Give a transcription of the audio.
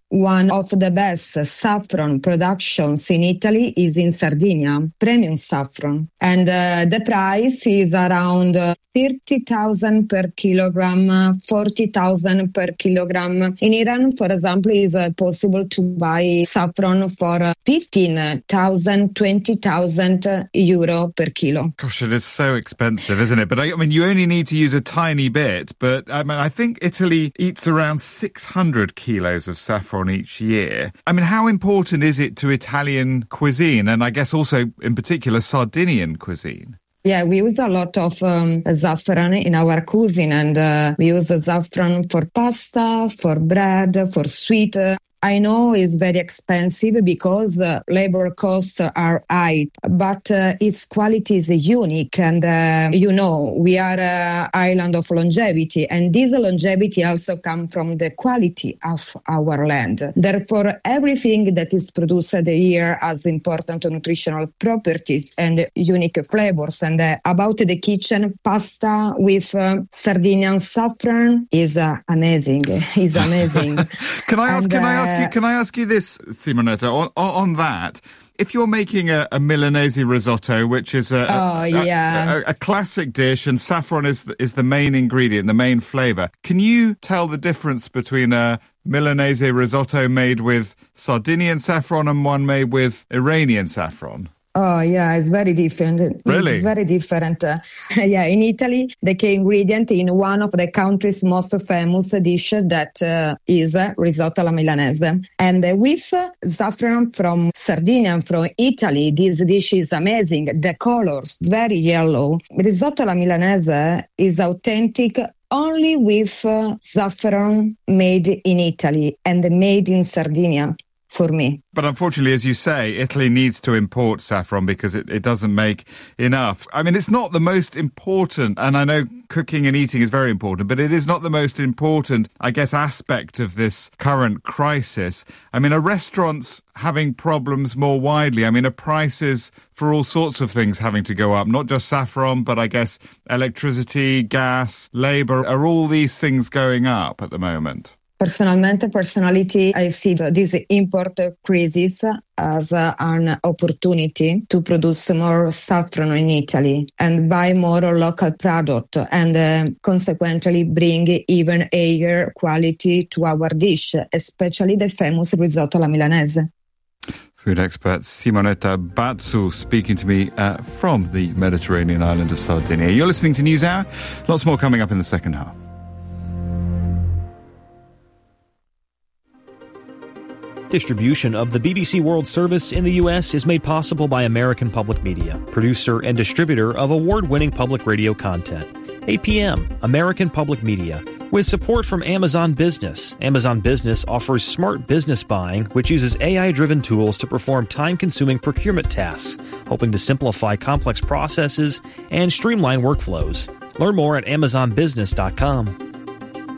one of the best saffron productions in Italy is in Sardinia, premium saffron. And the price is around 30,000 per kilogram, 40,000 per kilogram. In Iran, for example, it's possible to buy saffron for 15,000, 20,000 euro per kilo. Gosh, it is so expensive, isn't it? But I mean, you only need to use a tiny bit. But I mean, I think Italy eats around 600 kilos of saffron each year. I mean, how important is it to Italian cuisine? And I guess also, in particular, Sardinian cuisine? Yeah, we use a lot of saffron in our cuisine, and we use saffron for pasta, for bread, for sweet. I know it's very expensive because labor costs are high, but its quality is unique. And, we are an island of longevity, and this longevity also comes from the quality of our land. Therefore, everything that is produced here has important nutritional properties and unique flavors. And about the kitchen, pasta with Sardinian saffron is amazing. It's amazing. Can I ask you this, Simonetta, on that? If you're making a Milanese risotto, which is a classic dish, and saffron is the main ingredient, the main flavour, can you tell the difference between a Milanese risotto made with Sardinian saffron and one made with Iranian saffron? Oh, yeah, it's very different. Really? It's very different. In Italy, the key ingredient in one of the country's most famous dishes that is risotto alla Milanese. And with saffron from Sardinia, from Italy, this dish is amazing. The colors, very yellow. Risotto alla Milanese is authentic only with saffron made in Italy and made in Sardinia. For me. But unfortunately, as you say, Italy needs to import saffron because it doesn't make enough. I mean, it's not the most important, and I know cooking and eating is very important, but it is not the most important, I guess, aspect of this current crisis. I mean, are restaurants having problems more widely? I mean, are prices for all sorts of things having to go up? Not just saffron, but I guess electricity, gas, labour. Are all these things going up at the moment? Personality, I see this import crisis as an opportunity to produce more saffron in Italy and buy more local product and consequently bring even higher quality to our dish, especially the famous risotto alla Milanese. Food expert Simonetta Bazzu speaking to me from the Mediterranean island of Sardinia. You're listening to NewsHour. Lots more coming up in the second half. Distribution of the BBC World Service in the U.S. is made possible by American Public Media, producer and distributor of award-winning public radio content. APM, American Public Media, with support from Amazon Business. Amazon Business offers smart business buying, which uses AI-driven tools to perform time-consuming procurement tasks, hoping to simplify complex processes and streamline workflows. Learn more at amazonbusiness.com.